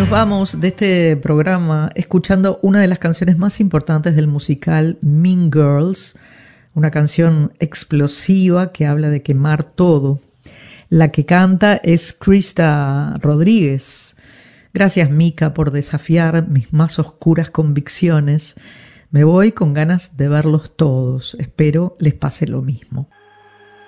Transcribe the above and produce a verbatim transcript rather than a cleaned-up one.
nos vamos de este programa escuchando una de las canciones más importantes del musical Mean Girls, una canción explosiva que habla de quemar todo. La que canta es Krista Rodríguez. Gracias, Mica, por desafiar mis más oscuras convicciones. Me voy con ganas de verlos todos. Espero les pase lo mismo.